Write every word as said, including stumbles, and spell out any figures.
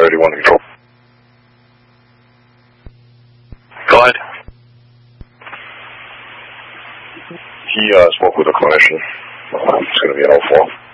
thirty-one control. Go ahead. He uh, spoke with a clinician. Uh, it's going to be an oh four.